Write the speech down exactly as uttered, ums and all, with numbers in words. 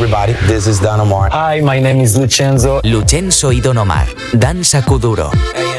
everybody. This is Don Omar. Hi, my name is Lucenzo. Lucenzo y Don Omar. Danza Kuduro.